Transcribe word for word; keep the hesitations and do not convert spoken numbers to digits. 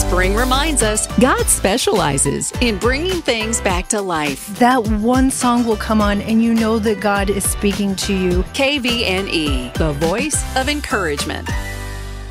Spring reminds us God specializes in bringing things back to life. That one song will come on and you know that God is speaking to you. K V N E, the voice of encouragement.